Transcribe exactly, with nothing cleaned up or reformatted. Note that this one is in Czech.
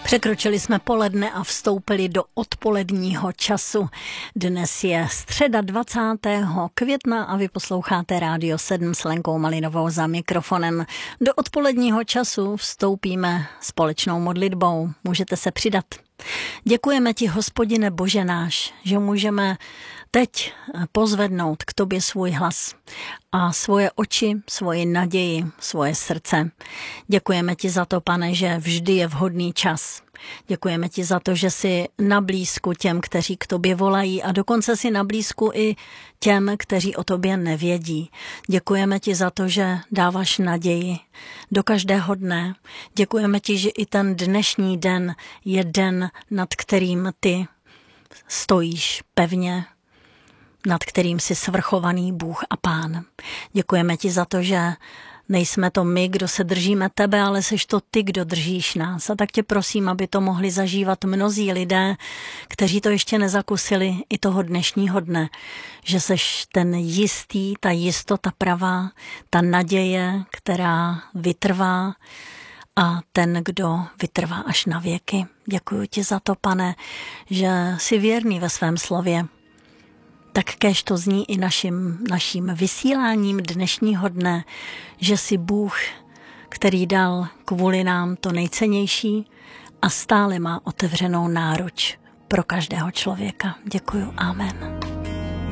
Překročili jsme poledne a vstoupili do odpoledního času. Dnes je středa dvacátého května a vy posloucháte Rádio sedm s Lenkou Malinovou za mikrofonem. Do odpoledního času vstoupíme společnou modlitbou. Můžete se přidat. Děkujeme ti, Hospodine Bože náš, že můžeme teď pozvednout k tobě svůj hlas a svoje oči, svoji naději, svoje srdce. Děkujeme ti za to, Pane, že vždy je vhodný čas. Děkujeme ti za to, že jsi na blízku těm, kteří k tobě volají a dokonce si na blízku i těm, kteří o tobě nevědí. Děkujeme ti za to, že dáváš naději do každého dne. Děkujeme ti, že i ten dnešní den je den, nad kterým ty stojíš pevně, nad kterým jsi svrchovaný Bůh a Pán. Děkujeme ti za to, že nejsme to my, kdo se držíme tebe, ale seš to ty, kdo držíš nás. A tak tě prosím, aby to mohli zažívat mnozí lidé, kteří to ještě nezakusili i toho dnešního dne. Že seš ten jistý, ta jistota pravá, ta naděje, která vytrvá a ten, kdo vytrvá až na věky. Děkuji ti za to, Pane, že jsi věrný ve svém slově. Tak kéž to zní i naším, naším vysíláním dnešního dne, že jsi Bůh, který dal kvůli nám to nejcennější a stále má otevřenou náruč pro každého člověka. Děkuju. Amen.